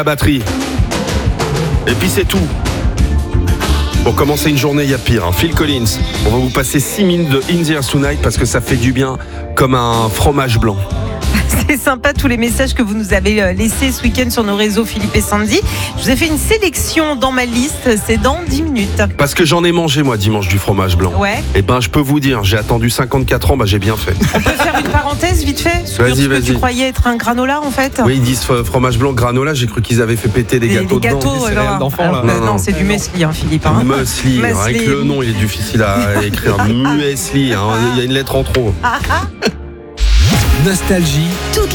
la batterie. Et puis c'est tout. Pour commencer une journée, il y a pire. Phil Collins, on va vous passer 6 minutes de In the Air Tonight parce que ça fait du bien comme un fromage blanc. C'est sympa tous les messages que vous nous avez laissés ce week-end sur nos réseaux, Philippe et Sandy. Je vous ai fait une sélection dans ma liste, c'est dans 10 minutes. Parce que j'en ai mangé moi dimanche du fromage blanc. Ouais. Et ben je peux vous dire, j'ai attendu 54 ans, j'ai bien fait. On peut faire une parenthèse vite fait sur ce que tu croyais être un granola en fait. Oui, ils disent fromage blanc granola, j'ai cru qu'ils avaient fait péter des gâteaux dedans. C'est d'enfant là. Non, c'est du muesli, Philippe. Muesli, avec le nom, il est difficile à écrire. Muesli, il y a une lettre en trop. Nostalgie.